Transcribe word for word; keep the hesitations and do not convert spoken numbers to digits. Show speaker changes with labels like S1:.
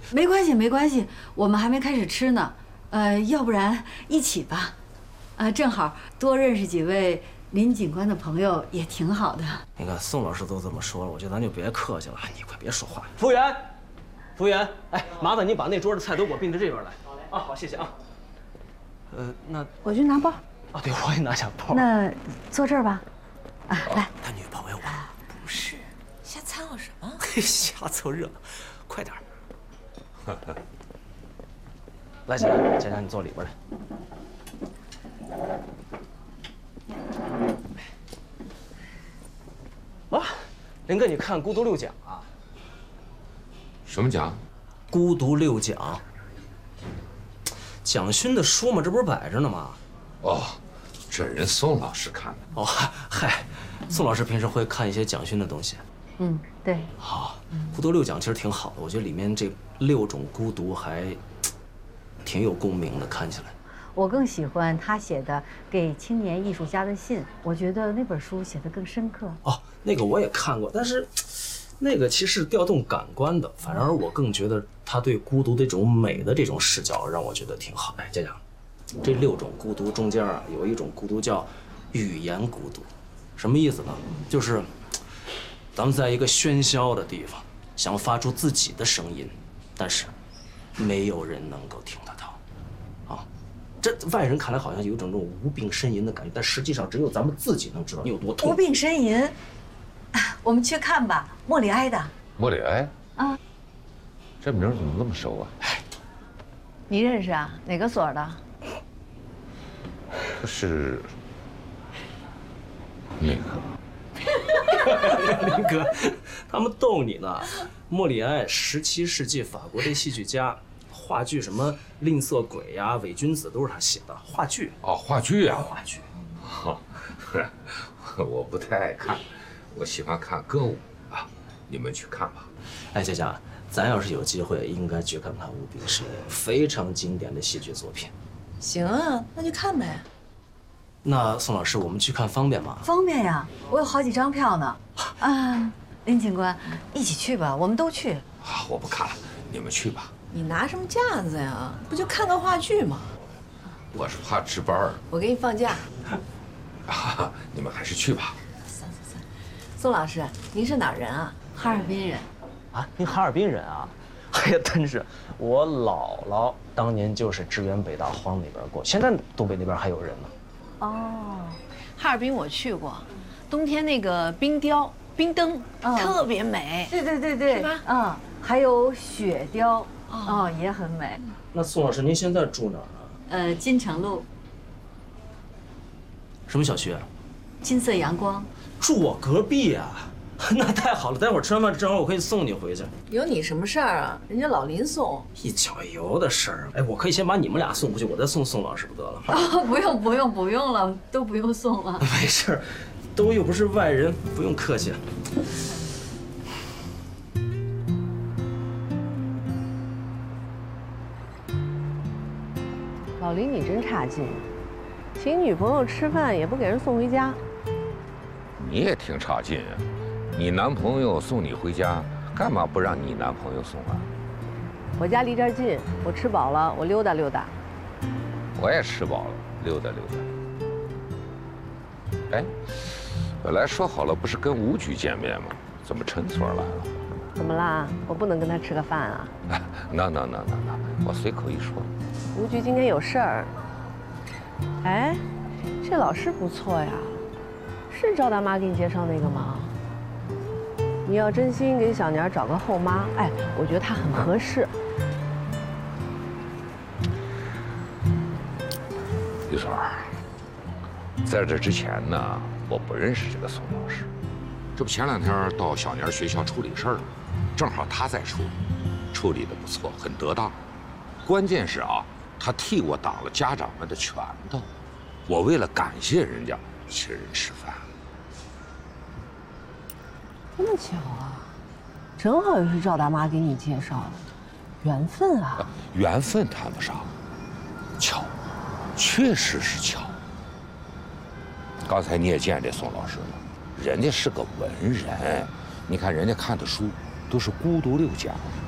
S1: 没关系，没关系，我们还没开始吃呢。呃，要不然一起吧。啊，正好多认识几位林警官的朋友也挺好的。
S2: 你看宋老师都这么说了，我觉得咱就别客气了。你快别说话。服务员，服务员，哎，麻烦你把那桌的菜都给我并到这边来。啊，好，谢谢啊。呃，那
S1: 我去拿包。
S2: 啊，对，我也拿下包。
S1: 那坐这儿吧。啊，来。
S2: 他女朋友啊？
S3: 不是，瞎掺和什么？
S2: 瞎凑热闹，快点儿。来，佳佳，佳佳，你坐里边来。啊，林哥，你看《孤独六讲》啊？
S4: 什么奖？
S2: 孤独六讲。蒋勋的书嘛，这不是摆着呢吗？
S4: 哦，这人宋老师看的。
S2: 哦，嗨，宋老师平时会看一些蒋勋的东西。
S1: 嗯，对。
S2: 好，《孤独六讲》其实挺好的，我觉得里面这六种孤独还挺有共鸣的，看起来。
S1: 我更喜欢他写的《给青年艺术家的信》，我觉得那本书写得更深刻。
S2: 哦，那个我也看过，但是那个其实调动感官的，反而我更觉得他对孤独的这种美的这种视角让我觉得挺好。哎，佳佳，这六种孤独中间啊，有一种孤独叫语言孤独，什么意思呢？就是咱们在一个喧嚣的地方，想发出自己的声音，但是没有人能够听得到。这外人看来好像有一种这种无病呻吟的感觉，但实际上只有咱们自己能知道你有多痛。
S1: 无病呻吟，我们去看吧，莫里埃的。
S4: 莫里埃
S1: 啊，
S4: 这名怎么这么熟啊？
S1: 你认识啊？哪个所的？
S4: 这是那
S2: 个林哥，他们逗你呢。莫里埃，十七世纪法国的戏剧家。话剧什么吝啬鬼呀、啊、伪君子都是他写的话剧
S4: 哦，话剧啊，
S2: 话剧。
S4: 哦，我不太爱看，我喜欢看歌舞啊。你们去看吧。
S2: 哎，佳佳，咱要是有机会，应该去看看《无病呻吟》，非常经典的戏剧作品。
S3: 行啊，那就看呗。
S2: 那宋老师，我们去看方便吗？
S1: 方便呀，我有好几张票呢。啊，林警官，一起去吧，我们都去。
S4: 啊，我不看了，你们去吧。
S3: 你拿什么架子呀？不就看个话剧吗？
S4: 我是怕值班。
S3: 我给你放假。
S4: 啊，你们还是去吧。
S3: 算算算，宋老师，您是哪儿人啊？
S1: 哈尔滨人。
S2: 啊，您哈尔滨人啊？哎呀，真是，我姥姥当年就是支援北大荒那边过，现在东北那边还有人呢。
S3: 哦，哈尔滨我去过，冬天那个冰雕、冰灯、嗯、特别美。
S1: 对对对对，
S3: 是吧？
S1: 嗯，还有雪雕。哦，也很美。
S2: 那宋老师，您现在住哪儿啊？
S1: 呃，金城路。
S2: 什么小区啊？
S1: 金色阳光。
S2: 住我隔壁啊，那太好了。待会儿吃完饭正好我可以送你回去。
S3: 有你什么事儿啊？人家老林送。
S2: 一脚油的事儿。哎，我可以先把你们俩送回去，我再送宋老师不得了吗？
S1: 啊，不用不用不用了，都不用送了。
S2: 没事，都又不是外人，不用客气。
S5: 老林，你真差劲，请女朋友吃饭也不给人送回家。
S4: 你也挺差劲啊！你男朋友送你回家，干嘛不让你男朋友送啊？
S5: 我家离这儿近，我吃饱了，我溜达溜达。
S4: 我也吃饱了，溜达溜达。哎，本来说好了不是跟吴局见面吗？怎么陈所来了？
S5: 怎么啦？我不能跟他吃个饭啊？
S4: 那那那那那，我随口一说。
S5: 吴局今天有事儿。哎，这老师不错呀，是赵大妈给你介绍那个吗？你要真心给小年找个后妈，哎，我觉得她很合适。
S4: 李所儿，在这之前呢，我不认识这个宋老师。这不前两天到小年学校处理事儿了，正好他在处理，处理的不错，很得当。关键是啊，他替我挡了家长们的拳头。我为了感谢人家，请人吃饭。
S5: 这么巧啊，正好又是赵大妈给你介绍的，缘分啊！
S4: 缘分谈不上，巧，确实是巧。刚才你也见这宋老师了，人家是个文人，你看人家看的书都是《孤独六讲》，